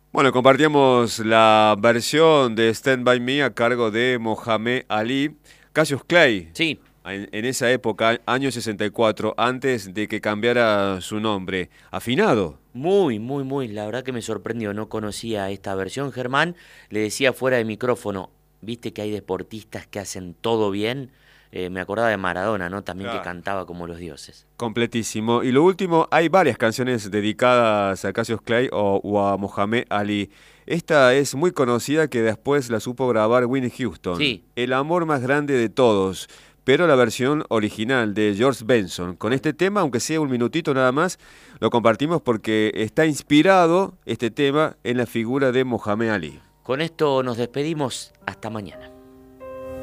Bueno, compartíamos la versión de Stand By Me a cargo de Mohamed Ali, Cassius Clay, Sí, en esa época, año 64, antes de que cambiara su nombre. Afinado. muy, la verdad que me sorprendió, no conocía esta versión. Germán le decía fuera de micrófono, viste que hay deportistas que hacen todo bien. Me acordaba de Maradona, ¿no? También que Claro. cantaba como los dioses. Completísimo. Y lo último, hay varias canciones dedicadas a Cassius Clay o a Mohamed Ali. Esta es muy conocida que después la supo grabar Whitney Houston. Sí, El amor más grande de todos. Pero la versión original de George Benson. Con este tema, aunque sea un minutito nada más, lo compartimos porque está inspirado este tema en la figura de Mohamed Ali. con esto nos despedimos. Hasta mañana.